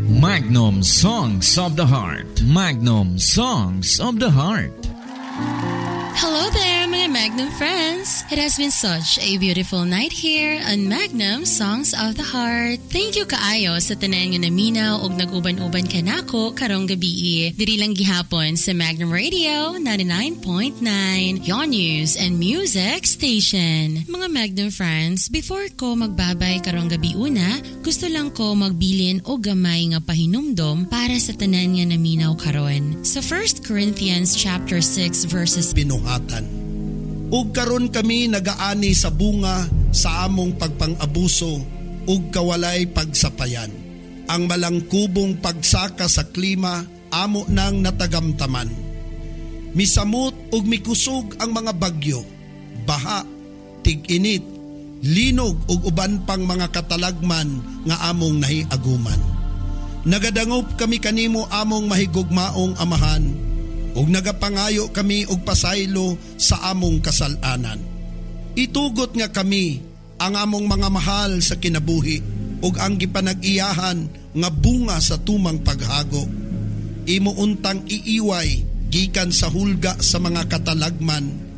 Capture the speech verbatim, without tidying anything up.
Magnum Songs of the Heart. Magnum Songs of the Heart. Hello there, mga Magnum friends! It has been such a beautiful night here on Magnum Songs of the Heart. Thank you kaayo sa tanan nga naminaw og nag-uban-uban ka nako karong gabi. Diri lang gihapon sa Magnum Radio ninety-nine point nine, your news and music station. Mga Magnum friends, before ko magbabay karong gabi una, gusto lang ko magbilin og gamay nga pahinumdom para sa tanan nga naminaw karon. Sa First Corinthians chapter six verses binuhatan. Ug karon kami nagaani sa bunga sa among pagpang-abuso ug kawalay pagsapayan. Ang malangkubong pagsaka sa klima amo nang natagamtaman. Misamot ug mikusog ang mga bagyo, baha, tig-init, linog ug uban pang mga katalagman nga among nahiaguman. Nagadangop kami kanimo among mahigugmaong amahan, ug nagapangayo kami og pasaylo sa among kasalanan. Itugot nga kami ang among mga mahal sa kinabuhi ug ang gipanag-iyahan nga bunga sa tumang paghago. Imo untang iiway gikan sa hulga sa mga katalagman